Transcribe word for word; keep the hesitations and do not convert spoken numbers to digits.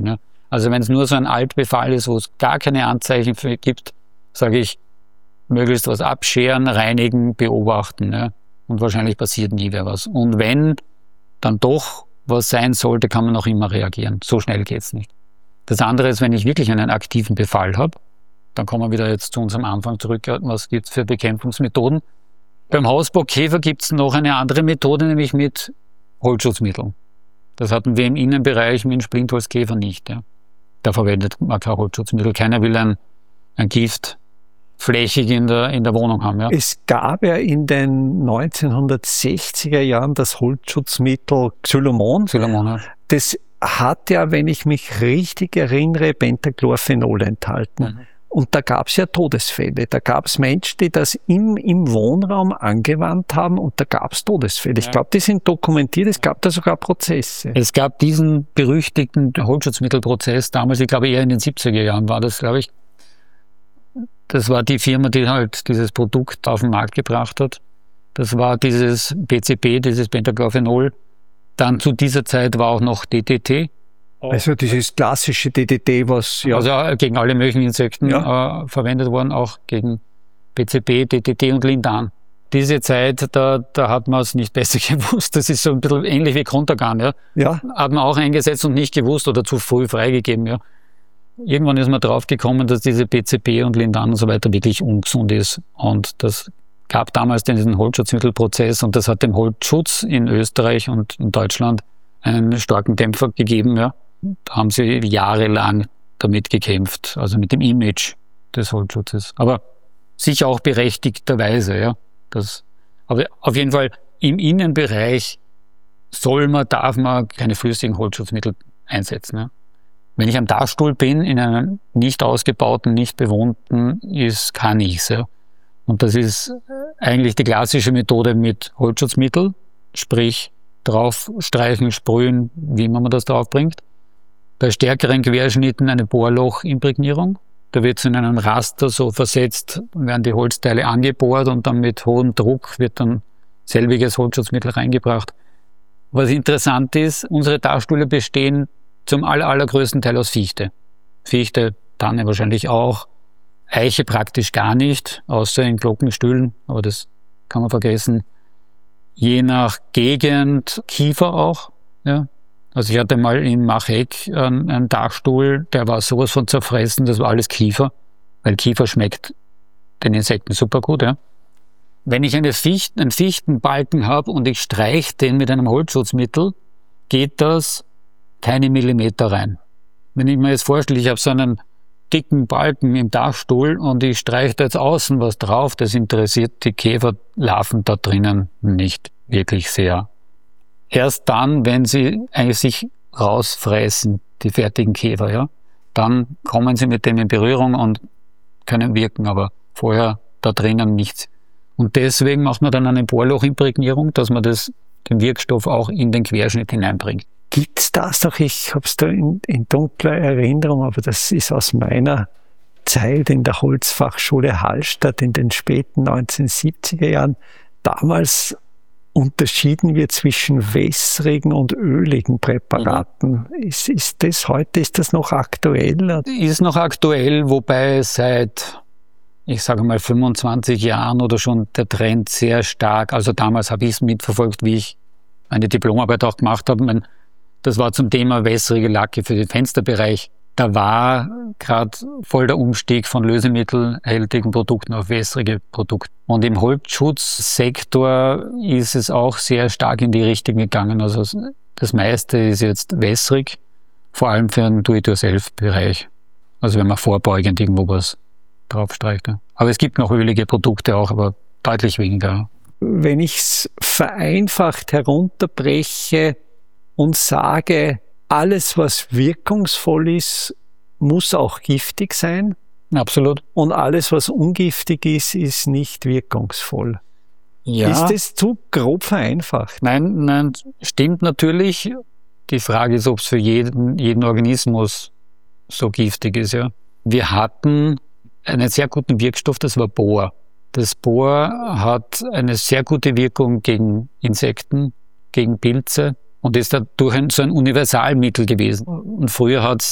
Ne? Also wenn es nur so ein Altbefall ist, wo es gar keine Anzeichen für gibt, sage ich, möglichst was abscheren, reinigen, beobachten. Ne? Und wahrscheinlich passiert nie wieder was. Und wenn dann doch was sein sollte, kann man noch immer reagieren. So schnell geht's nicht. Das andere ist, wenn ich wirklich einen aktiven Befall habe, dann kommen wir wieder jetzt zu unserem Anfang zurück. Was gibt's für Bekämpfungsmethoden? Beim Hausbockkäfer gibt's noch eine andere Methode, nämlich mit Holzschutzmitteln. Das hatten wir im Innenbereich mit dem Splintholzkäfer nicht. Ja. Da verwendet man kein Holzschutzmittel. Keiner will ein, ein Gift flächig in der, in der Wohnung haben. Ja. Es gab ja in den neunzehnhundertsechziger Jahren das Holzschutzmittel Xylomon. Xylomon, ja. Das hat ja, wenn ich mich richtig erinnere, Pentachlorphenol enthalten. Mhm. Und da gab es ja Todesfälle. Da gab es Menschen, die das im, im Wohnraum angewandt haben und da gab es Todesfälle. Ja. Ich glaube, die sind dokumentiert. Es gab da sogar Prozesse. Es gab diesen berüchtigten Holzschutzmittelprozess damals, ich glaube eher in den siebziger Jahren war das, glaube ich. Das war die Firma, die halt dieses Produkt auf den Markt gebracht hat. Das war dieses P C B, dieses Pentachlorphenol. Dann zu dieser Zeit war auch noch D D T. Also dieses klassische D D T, was ja... Also gegen alle möglichen Insekten ja. äh, verwendet worden, auch gegen P C B, D D T und Lindan. Diese Zeit, da, da hat man es nicht besser gewusst. Das ist so ein bisschen ähnlich wie Contergan. Ja? Ja. Hat man auch eingesetzt und nicht gewusst oder zu früh freigegeben. Ja? Irgendwann ist man drauf gekommen, dass diese P C B und Lindan und so weiter wirklich ungesund ist. Und das gab damals diesen Holzschutzmittelprozess und das hat dem Holzschutz in Österreich und in Deutschland einen starken Dämpfer gegeben. Ja. Da haben sie jahrelang damit gekämpft, also mit dem Image des Holzschutzes. Aber sicher auch berechtigterweise. Ja. Das, aber auf jeden Fall im Innenbereich soll man, darf man keine flüssigen Holzschutzmittel einsetzen. Ja. Wenn ich am Dachstuhl bin, in einem nicht ausgebauten, nicht bewohnten, ist, kann ich's. Ja. Und das ist eigentlich die klassische Methode mit Holzschutzmittel, sprich drauf streichen, sprühen, wie immer man das drauf bringt. Bei stärkeren Querschnitten eine Bohrlochimprägnierung. Da wird es in einen Raster so versetzt, werden die Holzteile angebohrt und dann mit hohem Druck wird dann selbiges Holzschutzmittel reingebracht. Was interessant ist, unsere Dachstühle bestehen zum aller, allergrößten Teil aus Fichte. Fichte, Tanne wahrscheinlich auch, Eiche praktisch gar nicht, außer in Glockenstühlen, aber das kann man vergessen. Je nach Gegend Kiefer auch. Ja. Also ich hatte mal in Macheck einen, einen Dachstuhl, der war sowas von zerfressen, das war alles Kiefer, weil Kiefer schmeckt den Insekten super gut. Ja. Wenn ich eine Fichten, einen Fichtenbalken habe und ich streiche den mit einem Holzschutzmittel, geht das keine Millimeter rein. Wenn ich mir jetzt vorstelle, ich habe so einen dicken Balken im Dachstuhl und ich streiche da jetzt außen was drauf, das interessiert die Käferlarven da drinnen nicht wirklich sehr. Erst dann, wenn sie eigentlich sich rausfressen, die fertigen Käfer, ja, dann kommen sie mit dem in Berührung und können wirken, aber vorher da drinnen nichts. Und deswegen macht man dann eine Bohrlochimprägnierung, dass man das, den Wirkstoff auch in den Querschnitt hineinbringt. Gibt's das doch? Ich habe es da in, in dunkler Erinnerung, aber das ist aus meiner Zeit in der Holzfachschule Hallstatt in den späten neunzehnhundertsiebziger Jahren. Damals unterschieden wir zwischen wässrigen und öligen Präparaten. Mhm. Ist, ist das heute, ist das noch aktuell? Ist noch aktuell, wobei seit, ich sage mal, fünfundzwanzig Jahren oder schon der Trend sehr stark, also damals habe ich es mitverfolgt, wie ich meine Diplomarbeit auch gemacht habe. Mein, das war zum Thema wässrige Lacke für den Fensterbereich. Da war gerade voll der Umstieg von lösemittelhaltigen Produkten auf wässrige Produkte. Und im Holzschutzsektor ist es auch sehr stark in die Richtung gegangen. Also das meiste ist jetzt wässrig, vor allem für den Do-it-yourself-Bereich. Also wenn man vorbeugend irgendwo was draufstreicht. Aber es gibt noch ölige Produkte auch, aber deutlich weniger. Wenn ich es vereinfacht herunterbreche und sage, alles, was wirkungsvoll ist, muss auch giftig sein. Absolut. Und alles, was ungiftig ist, ist nicht wirkungsvoll. Ja. Ist das zu grob vereinfacht? Nein, nein, stimmt natürlich. Die Frage ist, ob es für jeden, jeden Organismus so giftig ist. Ja. Wir hatten einen sehr guten Wirkstoff, das war Bohr. Das Bohr hat eine sehr gute Wirkung gegen Insekten, gegen Pilze und ist dadurch ein, so ein Universalmittel gewesen. Und früher hat es